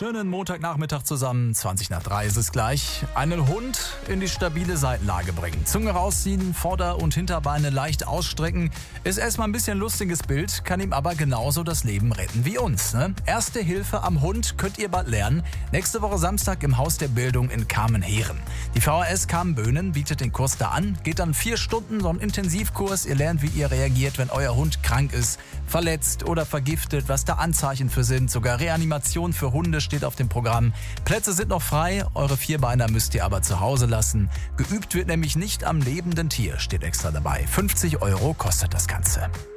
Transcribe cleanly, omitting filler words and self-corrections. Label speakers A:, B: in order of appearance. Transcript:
A: Schönen Montagnachmittag zusammen, 20 nach 3 ist es gleich. Einen Hund in die stabile Seitenlage bringen. Zunge rausziehen, Vorder- und Hinterbeine leicht ausstrecken. Ist erstmal ein bisschen lustiges Bild, kann ihm aber genauso das Leben retten wie uns. Ne? Erste Hilfe am Hund könnt ihr bald lernen. Nächste Woche Samstag im Haus der Bildung in Kamenheeren. Die VHS Kamenböhnen bietet den Kurs da an. Geht dann 4 Stunden, so ein Intensivkurs. Ihr lernt, wie ihr reagiert, wenn euer Hund krank ist, verletzt oder vergiftet, was da Anzeichen für sind. Sogar Reanimation für Hunde steht auf dem Programm. Plätze sind noch frei, eure Vierbeiner müsst ihr aber zu Hause lassen. Geübt wird nämlich nicht am lebenden Tier, steht extra dabei. 50 € kostet das Ganze.